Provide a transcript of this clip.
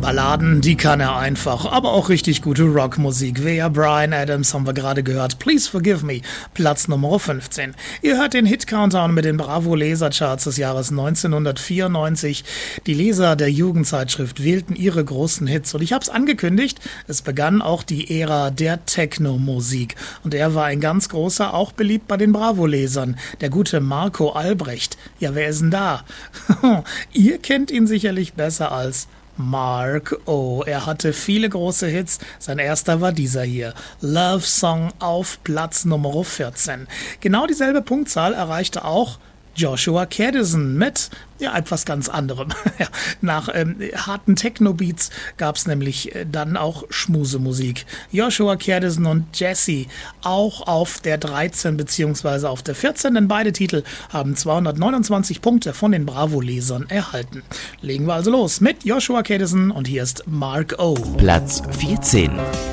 Balladen, die kann er einfach, aber auch richtig gute Rockmusik. Wer Bryan Adams haben wir gerade gehört. Please Forgive Me, Platz Nummer 15. Ihr hört den Hit-Countdown mit den Bravo-Lesercharts des Jahres 1994. Die Leser der Jugendzeitschrift wählten ihre großen Hits und ich habe es angekündigt, es begann auch die Ära der Techno-Musik. Und er war ein ganz großer, auch beliebt bei den Bravo-Lesern, der gute Marco Albrecht. Ja, wer ist denn da? Ihr kennt ihn sicherlich besser als Mark O. Er hatte viele große Hits. Sein erster war dieser hier. Love Song auf Platz Nummer 14. Genau dieselbe Punktzahl erreichte auch Joshua Kadison mit etwas ganz anderem. Nach harten Techno-Beats gab es nämlich dann auch Schmusemusik. Joshua Kadison und Jesse auch auf der 13 bzw. auf der 14, denn beide Titel haben 229 Punkte von den Bravo-Lesern erhalten. Legen wir also los mit Joshua Kadison und hier ist Mark O. Platz 14.